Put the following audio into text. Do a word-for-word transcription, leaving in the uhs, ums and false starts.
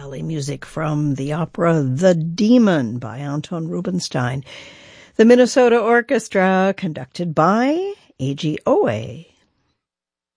ballet music from the opera The Demon by Anton Rubinstein. The Minnesota Orchestra, conducted by Eiji Oe.